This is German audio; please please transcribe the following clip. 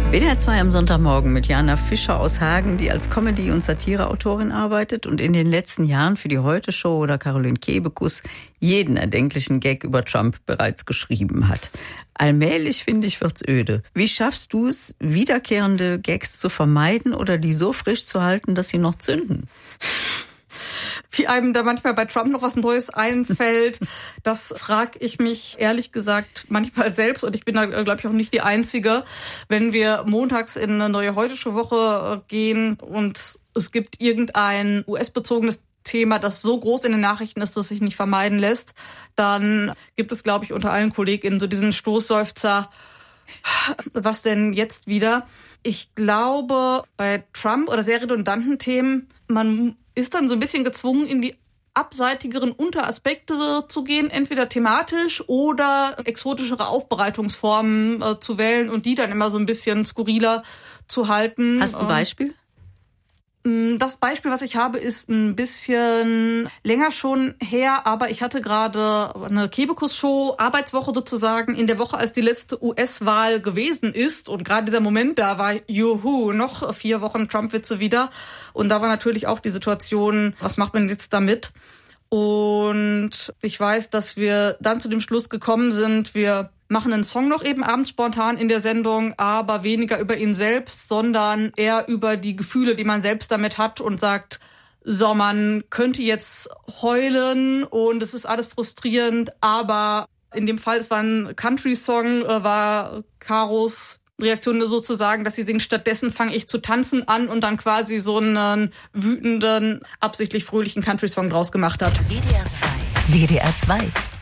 WDR 2 am Sonntagmorgen mit Jana Fischer aus Hagen, die als Comedy- und Satireautorin arbeitet und in den letzten Jahren für die Heute-Show oder Caroline Kebekus jeden erdenklichen Gag über Trump bereits geschrieben hat. Allmählich, finde ich, wird's öde. Wie schaffst du es, wiederkehrende Gags zu vermeiden oder die so frisch zu halten, dass sie noch zünden? Wie einem da manchmal bei Trump noch was Neues einfällt, das frage ich mich ehrlich gesagt manchmal selbst und ich bin da, glaube ich, auch nicht die Einzige. Wenn wir montags in eine neue Heute-Show-Woche gehen und es gibt irgendein US-bezogenes Thema, das so groß in den Nachrichten ist, dass sich nicht vermeiden lässt, dann gibt es, glaube ich, unter allen KollegInnen so diesen Stoßseufzer, was denn jetzt wieder? Ich glaube, bei Trump oder sehr redundanten Themen, man ist dann so ein bisschen gezwungen, in die abseitigeren Unteraspekte zu gehen, entweder thematisch oder exotischere Aufbereitungsformen zu wählen und die dann immer so ein bisschen skurriler zu halten. Hast du ein Beispiel? Das Beispiel, was ich habe, ist ein bisschen länger schon her, aber ich hatte gerade eine Kebekus-Show, Arbeitswoche sozusagen, in der Woche, als die letzte US-Wahl gewesen ist. Und gerade dieser Moment, da war juhu, noch 4 Wochen Trump-Witze wieder. Und da war natürlich auch die Situation, was macht man jetzt damit? Und ich weiß, dass wir dann zu dem Schluss gekommen sind, wir machen einen Song noch eben abends spontan in der Sendung, aber weniger über ihn selbst, sondern eher über die Gefühle, die man selbst damit hat und sagt, so, man könnte jetzt heulen und es ist alles frustrierend, aber in dem Fall, es war ein Country-Song, war Caros Reaktion sozusagen, dass sie singt, stattdessen fange ich zu tanzen an und dann quasi so einen wütenden, absichtlich fröhlichen Country-Song draus gemacht hat. WDR 2. WDR 2.